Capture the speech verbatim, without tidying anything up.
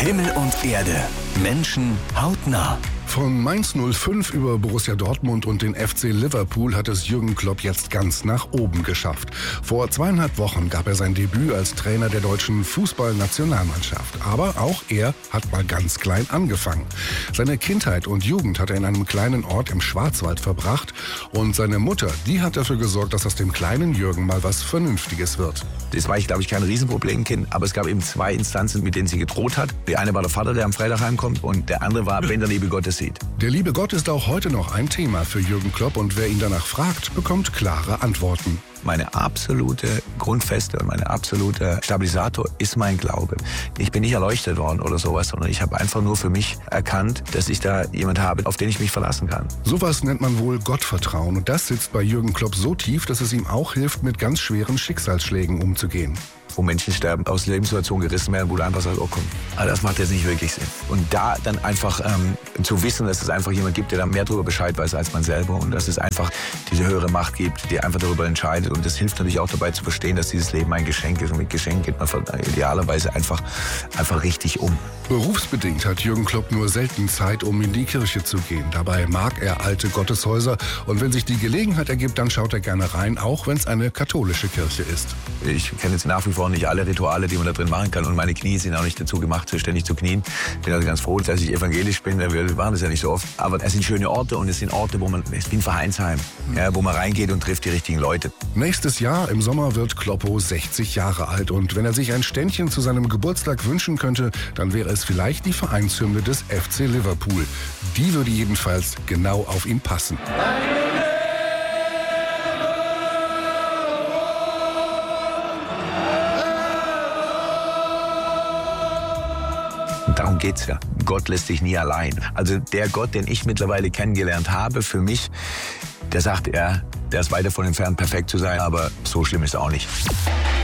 Himmel und Erde. Menschen hautnah. Von Mainz null fünf über Borussia Dortmund und den F C Liverpool hat es Jürgen Klopp jetzt ganz nach oben geschafft. Vor zweieinhalb Wochen gab er sein Debüt als Trainer der deutschen Fußballnationalmannschaft. Aber auch er hat mal ganz klein angefangen. Seine Kindheit und Jugend hat er in einem kleinen Ort im Schwarzwald verbracht. Und seine Mutter, die hat dafür gesorgt, dass aus dem kleinen Jürgen mal was Vernünftiges wird. Das war ich, glaube ich, kein Riesenproblemkind, aber es gab eben zwei Instanzen, mit denen sie gedroht hat. Die eine war der Vater, der am Freitag heimkommt, und der andere war, wenn der liebe Gott es sieht. Der liebe Gott ist auch heute noch ein Thema für Jürgen Klopp, und wer ihn danach fragt, bekommt klare Antworten. Meine absolute Grundfeste und mein absoluter Stabilisator ist mein Glaube. Ich bin nicht erleuchtet worden oder sowas, sondern ich habe einfach nur für mich erkannt, dass ich da jemand habe, auf den ich mich verlassen kann. Sowas nennt man wohl Gottvertrauen, und das sitzt bei Jürgen Klopp so tief, dass es ihm auch hilft, mit ganz schweren Schicksalsschlägen umzugehen. Wo Menschen sterben, aus Lebenssituationen gerissen werden, wo du einfach sagst, oh komm, aber das macht jetzt nicht wirklich Sinn. Und da dann einfach ähm, zu wissen, dass es einfach jemand gibt, der da mehr darüber Bescheid weiß als man selber, und dass es einfach diese höhere Macht gibt, die einfach darüber entscheidet. Und das hilft natürlich auch dabei zu verstehen, dass dieses Leben ein Geschenk ist, und mit Geschenk geht man idealerweise einfach, einfach richtig um. Berufsbedingt hat Jürgen Klopp nur selten Zeit, um in die Kirche zu gehen. Dabei mag er alte Gotteshäuser, und wenn sich die Gelegenheit ergibt, dann schaut er gerne rein, auch wenn es eine katholische Kirche ist. Ich kenne jetzt nach wie vor nicht alle Rituale, die man da drin machen kann, und meine Knie sind auch nicht dazu gemacht, ständig zu knien. Ich bin also ganz froh, dass ich evangelisch bin, wir machen das ja nicht so oft. Aber es sind schöne Orte, und es sind Orte, wo man, es ist wie ein Vereinsheim, ja, wo man reingeht und trifft die richtigen Leute. Nächstes Jahr im Sommer wird Kloppo sechzig Jahre alt, und wenn er sich ein Ständchen zu seinem Geburtstag wünschen könnte, dann wäre es vielleicht die Vereinshymne des F C Liverpool. Die würde jedenfalls genau auf ihn passen. Darum geht's ja. Gott lässt dich nie allein. Also der Gott, den ich mittlerweile kennengelernt habe, für mich, der sagt, er, der ist weit davon entfernt, perfekt zu sein, aber so schlimm ist er auch nicht.